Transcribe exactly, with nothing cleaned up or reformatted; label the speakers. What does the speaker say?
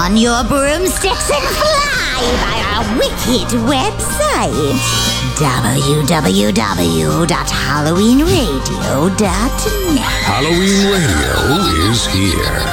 Speaker 1: on your broomsticks and fly by our wicked website, w w w dot halloween radio dot net.
Speaker 2: Halloween Radio is here.